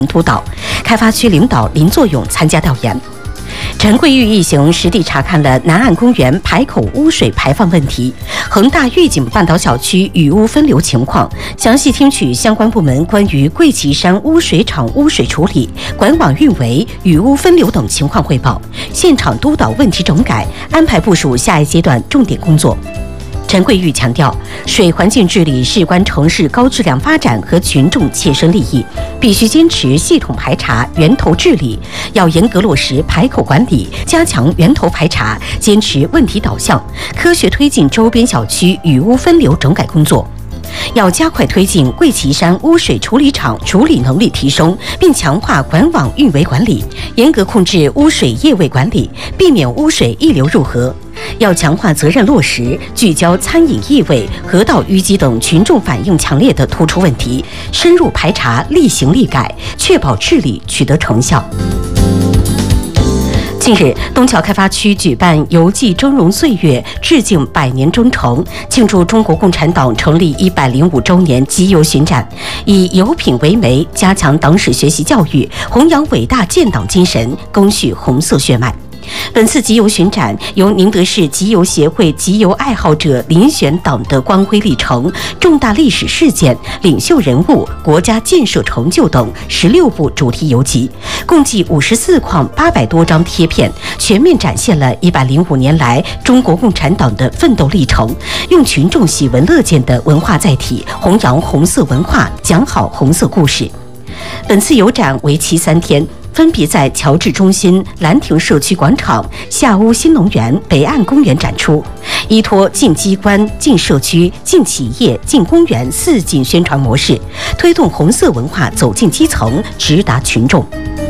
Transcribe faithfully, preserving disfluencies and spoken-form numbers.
督导，开发区领导林作勇参加调研。陈桂玉一行实地查看了南岸公园排口污水排放问题、恒大御景半岛小区雨污分流情况，详细听取相关部门关于桂旗山污水厂污水处理、管网运维、雨污分流等情况汇报，现场督导问题整改，安排部署下一阶段重点工作。陈桂玉强调，水环境治理事关城市高质量发展和群众切身利益，必须坚持系统排查、源头治理，要严格落实排口管理，加强源头排查，坚持问题导向，科学推进周边小区雨污分流整改工作。要加快推进桂旗山污水处理厂处理能力提升，并强化管网运维管理，严格控制污水液位管理，避免污水溢流入河。要强化责任落实，聚焦餐饮异味、河道淤积等群众反映强烈的突出问题，深入排查，立行立改，确保治理取得成效。近日，东桥开发区举办邮寄峥嵘岁月，致敬百年征程，庆祝中国共产党成立一百零五周年集邮巡展，以邮品为媒，加强党史学习教育，弘扬伟大建党精神，赓续红色血脉。本次集邮巡展由宁德市集邮协会集邮爱好者遴选党的光辉历程、重大历史事件、领袖人物、国家建设成就等十六部主题邮集，共计五十四框八百多张贴片，全面展现了一百零五年来中国共产党的奋斗历程，用群众喜闻乐见的文化载体，弘扬红色文化，讲好红色故事。本次邮展为期三天，分别在乔治中心、兰亭社区广场、下屋新农园、北岸公园展出，依托进机关、进社区、进企业、进公园四进宣传模式，推动红色文化走进基层，直达群众。